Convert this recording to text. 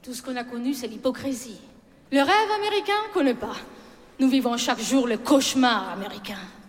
Tout ce qu'on a connu, c'est l'hypocrisie. Le rêve américain, qu'on connaît pas. Nous vivons chaque jour le cauchemar américain.